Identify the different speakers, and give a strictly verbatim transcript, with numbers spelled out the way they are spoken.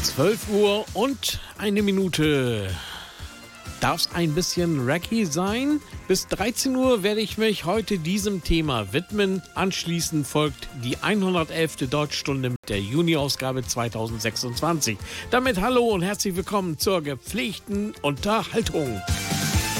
Speaker 1: zwölf Uhr und eine Minute. Darf es ein bisschen Reggae sein? Bis dreizehn Uhr werde ich mich heute diesem Thema widmen. Anschließend folgt die hundertelfte Deutschstunde mit der Juni-Ausgabe zweitausendsechsundzwanzig. Damit hallo und herzlich willkommen zur gepflegten Unterhaltung.